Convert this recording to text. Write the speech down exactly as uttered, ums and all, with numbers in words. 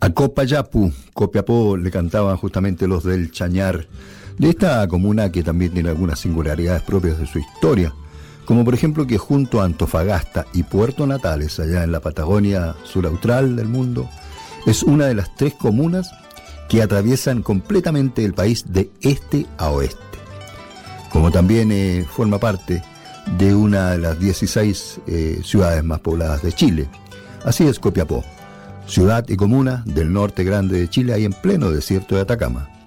A Copayapu, Copiapó, le cantaban justamente los del Chañar, de esta comuna que también tiene algunas singularidades propias de su historia, como por ejemplo que junto a Antofagasta y Puerto Natales, allá en la Patagonia suraustral del mundo, es una de las tres comunas que atraviesan completamente el país de este a oeste, como también eh, forma parte de una de las dieciséis eh, ciudades más pobladas de Chile. Así es Copiapó, ciudad y comuna del norte grande de Chile, ahí en pleno desierto de Atacama.